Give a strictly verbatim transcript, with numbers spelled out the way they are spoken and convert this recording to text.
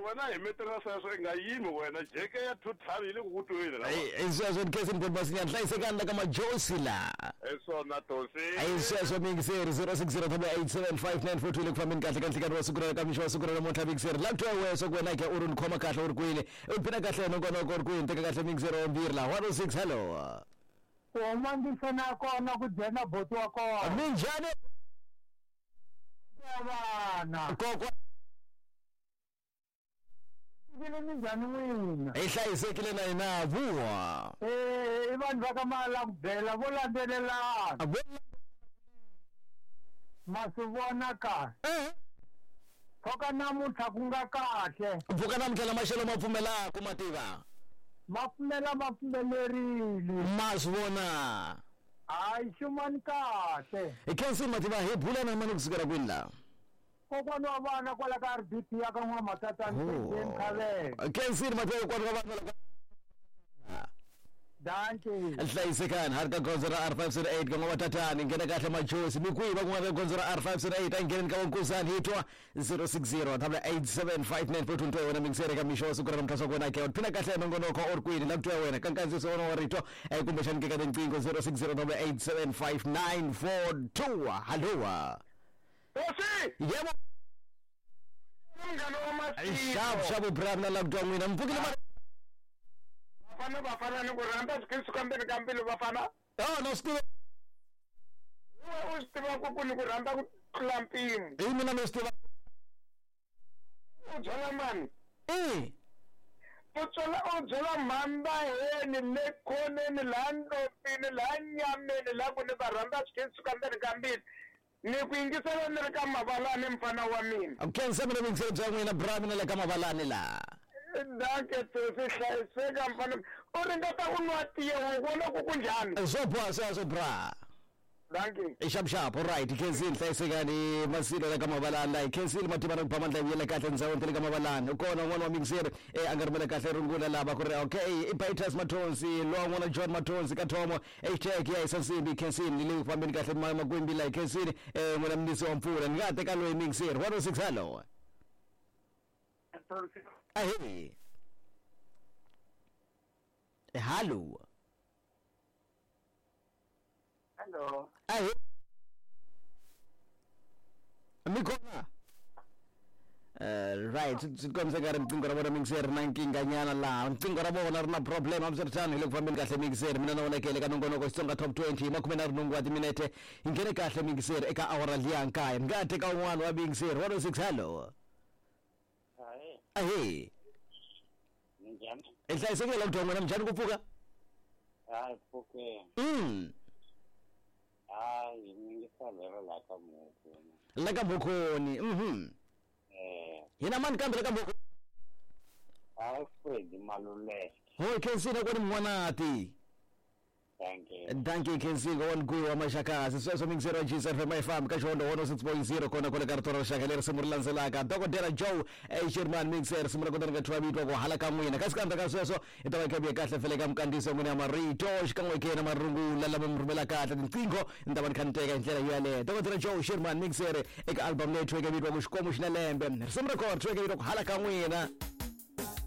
wena hi metera sweswo i nga yimi wena jeke ya two thavile ku kutwile la hey sweswo nkesi ni basi ni hlayisekanga kama Josila esona tosi hey sweswo mingiseri zero six zero eight seven five nine four two le kufambeni kahle kahle kanti wasukura kamisho wasukura la monta mingiseri la kuthiwa weso kwena ke urun khoma kahle uri kwini uphina kahle nokona uri kwini teka kahle mingiseri ombiri la one oh six hello Uma ndisena kona kujena boti wako minjani bana kokwa ngile minjani wena ehlayisekile na inavuwa eh ibantu bakamala kubhela bolandelelana masubona ka eh thoka namutlha kunga kahle vuka namhla lamashelo mapfumela kumativa mapfumela mapfumelerile masivona hayi shumani kahle ikhensi mativa hebula na mani kusikela kwinla kokwana wa vana kwala ka R D P ya ka n'wa matatani enkhaveni khensi mativa kwani ka vana danke hlayisekani hari ka gonzo ra R five zero eight ka n'watatani nghena kahle majosi mikwiva ku nga ve gonzo ra R five zero eight a ngheneni ka vankusani hitwa zero six zero eight seven five nine four two two wena mingisere ka mixo siku ra namthwaso kona ke phina kahle nongonoko or kwini la kuthiwa wena kankandziso wona wa rito kumbe xani ke ka tinqingho zero six zero eight seven five nine four two hallo tosi yebo mngano wa masiko shap shap brana la kuthiwa n'wina mpfukile vafana vafana ni ku rhamba swikhisu kambeni ka mbilu vafana oh no stive u swi tiva ku ku ni ku rhandza ku tlula mpimo i mina no stive u byela mani eh u tsola u byela mhamba heni le khoneni laha ndompini laha nyameni laha ku ni va rhamba swikhisu kambeni ka mbilu ni ku yingisela ni ri ka mavalani mfana wa mina khensa mina mingisere bya n'wina bra mina le ka mavalani la danke tosi hlayiseka mfana u ringeta ku nwa tiye u vona ku kunjhani swo boha sweswo bra danke sharp sharp alright khensile hlayisekani masilo le ka mavalani la khensile mativa na ku ba mandla yele kahle ndzawini le ka mavalani ukona n'wana wa mingiseri eh angarimele kahle rungula lava ku ri okay ibaitas mathonsi lo n'wana John mathonsi ka thomo hashtag ya isansimbi khensile le ku fambeni kahle makwimbi la khensile eh n'wana mnisi wa mpfula ngate ka loyi mingiseri one oh six hello ahe hello hello ahe mikona uh, right sikomse ka ri mpingo ra vona mingiseri na nkinganyana laha mpingo ra vona ri na problem avuseritano hi le ku fambeni kahle mingiseri mina na vonakele ka nongonoko xitsonga top twenty hi makhume na rinhungu wa timinete hi nghene kahle mingiseri eka awara liya nkaya nga teka un'wana wa mingiseri one oh six hello hayi ahe njani ehlayisekile kuthiwa n'wina mjani ku pfuka hayi pfuke mm hayi mingisalero la ka muku la ka Bukhoni mhm eh hina mani kambe la ka Bukhoni hayi Fred Maluleke hoy khensile kwani mwanati thank you danke khensile on ku wa mashakazi sweswo mingisero G S F M F M ka xondo one oh six point zero kona kole kartoro shakelera simurlanzelaka dokotela Joe eh Sherman mixer simura kotana ka twabitwa ko halaka mwina kasikanda ka sweswo itawa ka bya kahle fele ka mkandiso mune amarito xikan'we kena marungu lala mrumela kahle tinqingo ndaba nkanteka indlela yale dokotela Joe Sherman mixer eka album lethi ka bitwa ku xikomo xinalembe simura ko tweke bitwa ko halaka mwina